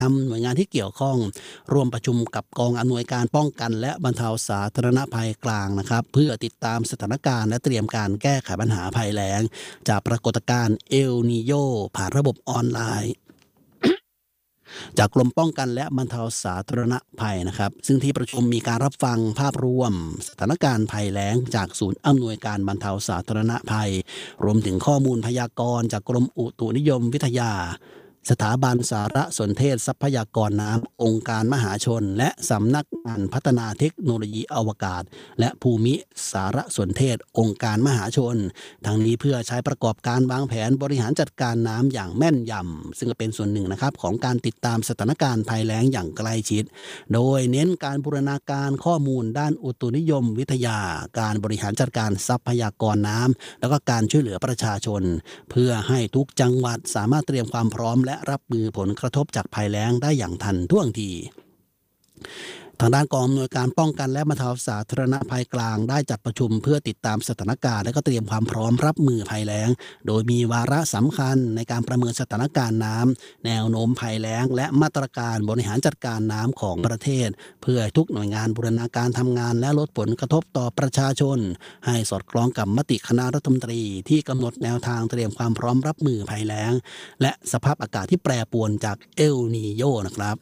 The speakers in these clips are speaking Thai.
นำหน่วยงานที่เกี่ยวข้องร่วมประชุมกับกองอำนวยการป้องกันและบรรเทาสาธารณภัยกลางนะครับเพื่อติดตามสถานการณ์และเตรียมการแก้ไขปัญหาภัยแล้งจากปรากฏการณ์เอลนีโญผ่านระบบออนไลน์จากกรมป้องกันและบรรเทาสาธารณภัยนะครับซึ่งที่ประชุมมีการรับฟังภาพรวมสถานการณ์ภัยแล้งจากศูนย์อำนวยการบรรเทาสาธารณภัยรวมถึงข้อมูลพยากรณ์จากกรมอุตุนิยมวิทยาสถาบันสารสนเทศทรัพยากรน้ำองค์การมหาชนและสำนักงานพัฒนาเทคโนโลยีอวกาศและภูมิสารสนเทศองค์การมหาชนทั้งนี้เพื่อใช้ประกอบการวางแผนบริหารจัดการน้ำอย่างแม่นยำซึ่งเป็นส่วนหนึ่งนะครับของการติดตามสถานการณ์ภัยแล้งอย่างใกล้ชิดโดยเน้นการบูรณาการข้อมูลด้านอุตุนิยมวิทยาการบริหารจัดการทรัพยากรน้ำแล้วก็การช่วยเหลือประชาชนเพื่อให้ทุกจังหวัดสามารถเตรียมความพร้อมและรับมือผลกระทบจากภัยแล้งได้อย่างทันท่วงทีทางด้านกองอำนวยการป้องกันและบรรเทาสาธารณภัยกลางได้จัดประชุมเพื่อติดตามสถานการณ์และก็เตรียมความพร้อมรับมือภัยแล้งโดยมีวาระสำคัญในการประเมินสถานการณ์น้ำแนวโน้มภัยแล้งและมาตรการบริหารจัดการน้ำของประเทศเพื่อทุกหน่วยงานบูรณาการทำงานและลดผลกระทบต่อประชาชนให้สอดคล้องกับมติคณะรัฐมนตรีที่กำหนดแนวทางเตรียมความพร้อมรับมือภัยแล้งและสภาพอากาศที่แปรปรวนจากเอลนีโญนะครับ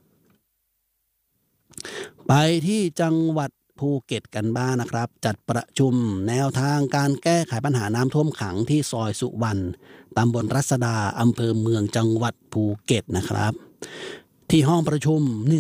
ไปที่จังหวัดภูเก็ตกันบ้างนะครับจัดประชุมแนวทางการแก้ไขปัญหาน้ำท่วมขังที่ซอยสุวรรณตำบลรัศดาอำเภอเมืองจังหวัดภูเก็ตนะครับที่ห้องประชุม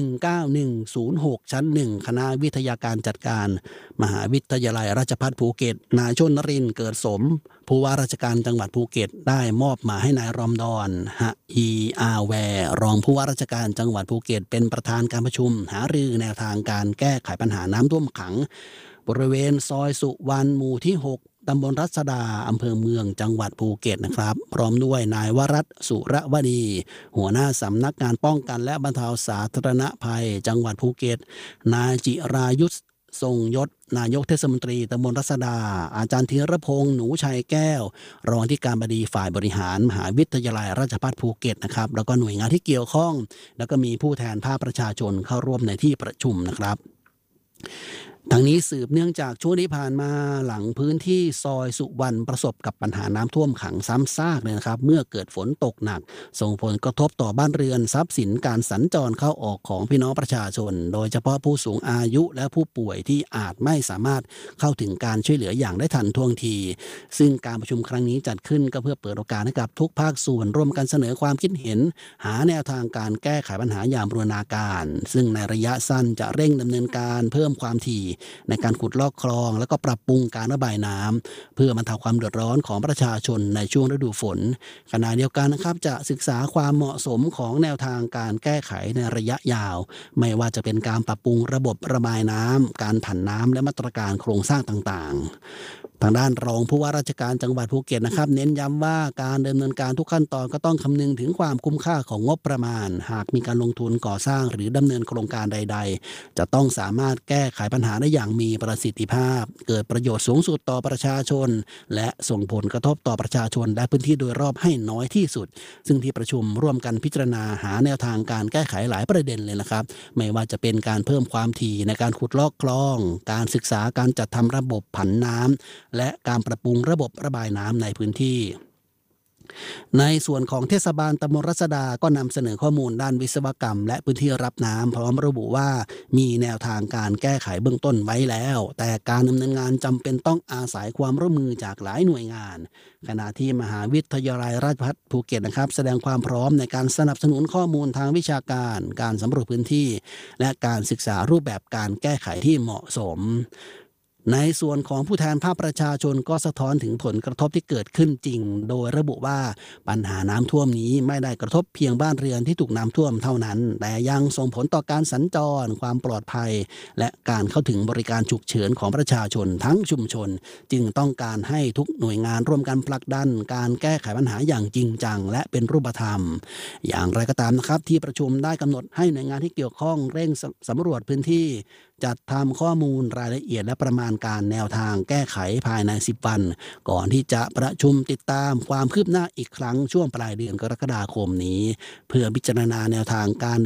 19106ชั้น1คณะวิทยาการจัดการมหาวิทยาลัยราชภัฏภูเก็ตนายชนนรินทร์เกิดสมผู้ว่าราชการจังหวัดภูเก็ตได้มอบหมายให้นายรอมฎอนฮะอีอาแวร์รองผู้ว่าราชการจังหวัดภูเก็ตเป็นประธานการประชุมหารือแนวทางการแก้ไขปัญหาน้ำท่วมขังบริเวณซอยสุวรรณหมู่ที่6ตำบลรัศดาอำเภอเมืองจังหวัดภูเก็ตนะครับพร้อมด้วยนายวรัตน์สุรวดีหัวหน้าสำนักงานป้องกันและบรรเทาสาธารณภัยจังหวัดภูเก็ตนายจิรายุทธทรงยศนายกเทศมนตรีตำบลรัศดาอาจารย์ธีรพงษ์หนูชัยแก้วรองที่การบดีฝ่ายบริหารมหาวิทยาลัยราชภัฏภูเก็ตนะครับแล้วก็หน่วยงานที่เกี่ยวข้องแล้วก็มีผู้แทนภาคประชาชนเข้าร่วมในที่ประชุมนะครับทั้งนี้สืบเนื่องจากช่วงที่ผ่านมาหลังพื้นที่ซอยสุวรรณประสบกับปัญหาน้ำท่วมขังซ้ำซากเลยนะครับเมื่อเกิดฝนตกหนักส่งผลกระทบต่อบ้านเรือนทรัพย์สินการสัญจรเข้าออกของพี่น้องประชาชนโดยเฉพาะผู้สูงอายุและผู้ป่วยที่อาจไม่สามารถเข้าถึงการช่วยเหลืออย่างได้ทันท่วงทีซึ่งการประชุมครั้งนี้จัดขึ้นก็เพื่อเปิดโอกาสให้กับทุกภาคส่วนร่วมกันเสนอความคิดเห็นหาแนวทางการแก้ไขปัญหาอย่างบูรณาการซึ่งในระยะสั้นจะเร่งดำเนินการเพิ่มความถี่ในการขุดลอกคลองแล้วก็ปรับปรุงการระบายน้ำเพื่อบรรเทาความเดือดร้อนของประชาชนในช่วงฤดูฝนขณะเดียวกันนะครับจะศึกษาความเหมาะสมของแนวทางการแก้ไขในระยะยาวไม่ว่าจะเป็นการปรับปรุงระบบระบายน้ำการผันน้ำและมาตรการโครงสร้างต่างๆทางด้านรองผู้ว่าราชการจังหวัดภูเก็ตนะครับเน้นย้ำว่าการดำเนินการทุกขั้นตอนก็ต้องคำนึงถึงความคุ้มค่าของงบประมาณหากมีการลงทุนก่อสร้างหรือดำเนินโครงการใดๆจะต้องสามารถแก้ไขปัญหาได้อย่างมีประสิทธิภาพเกิดประโยชน์สูงสุดต่อประชาชนและส่งผลกระทบต่อประชาชนและพื้นที่โดยรอบให้น้อยที่สุดซึ่งที่ประชุมร่วมกันพิจารณาหาแนวทางการแก้ไขหลายประเด็นเลยนะครับไม่ว่าจะเป็นการเพิ่มความถี่ในการขุดลอกคลองการศึกษาการจัดทำระบบผันน้ำและการปรับปรุงระบบระบายน้ำในพื้นที่ในส่วนของเทศบาลตำบลรัศดาก็นำเสนอข้อมูลด้านวิศวกรรมและพื้นที่รับน้ำพร้อมระบุว่ามีแนวทางการแก้ไขเบื้องต้นไว้แล้วแต่การดำเนินงานจำเป็นต้องอาศัยความร่วมมือจากหลายหน่วยงานขณะที่มหาวิทยาลัยราชภัฏภูเก็ตนะครับแสดงความพร้อมในการสนับสนุนข้อมูลทางวิชาการการสำรวจพื้นที่และการศึกษารูปแบบการแก้ไขที่เหมาะสมในส่วนของผู้แทนภาคประชาชนก็สะท้อนถึงผลกระทบที่เกิดขึ้นจริงโดยระบุว่าปัญหาน้ำท่วมนี้ไม่ได้กระทบเพียงบ้านเรือนที่ถูกน้ำท่วมเท่านั้นแต่ยังส่งผลต่อการสัญจรความปลอดภัยและการเข้าถึงบริการฉุกเฉินของประชาชนทั้งชุมชนจึงต้องการให้ทุกหน่วยงานร่วมกันผลักดันการแก้ไขปัญหาอย่างจริงจังและเป็นรูปธรรมอย่างไรก็ตามนะครับที่ประชุมได้กำหนดให้หน่วยงานที่เกี่ยวข้องเร่งสำรวจพื้นที่จัดทำข้อมูลรายละเอียดและประมาณการแนวทางแก้ไขภายใน10 วันก่อนที่จะประชุมติดตามความคืบหน้าอีกครั้งช่วงปลายเดือนกรกฎาคมนี้เพื่อพิจารณาแนวทางการ